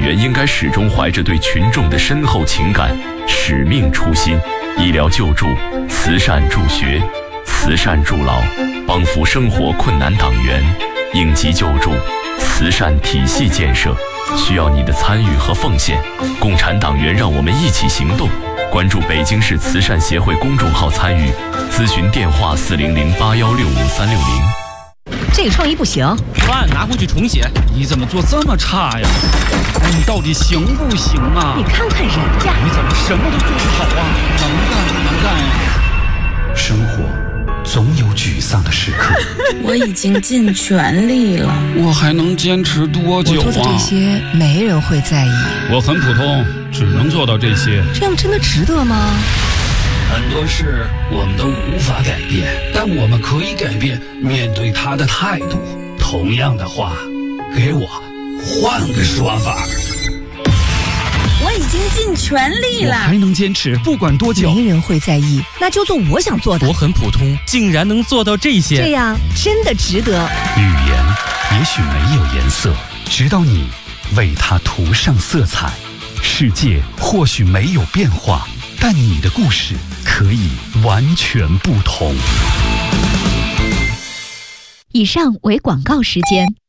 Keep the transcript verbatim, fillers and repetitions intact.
员应该始终怀着对群众的深厚情感、使命初心，医疗救助、慈善助学、慈善助老，帮扶生活困难党员，应急救助、慈善体系建设，需要你的参与和奉献。共产党员，让我们一起行动！关注北京市慈善协会公众号参与，咨询电话四零零八幺六五三六零。 这个创意不行， 图案拿回去重写。 你怎么做这么差呀？哎，你到底行不行啊？ 你看看人家， 你怎么什么都做不好啊？能干不能干呀？ 生活总有沮丧的时刻。 我已经尽全力了， 我还能坚持多久啊？ 我做的这些没人会在意。 我很普通，只能做到这些。 这样真的值得吗？ 很多事我们都无法改变，但我们可以改变面对它的态度。同样的话，给我换个说法。 我已经尽全力了， 我还能坚持，不管多久。 没人会在意，那就做我想做的。 我很普通，竟然能做到这些， 这样真的值得。 语言也许没有颜色，直到你为它涂上色彩。世界或许没有变化，但你的故事可以完全不同。 以上为广告时间。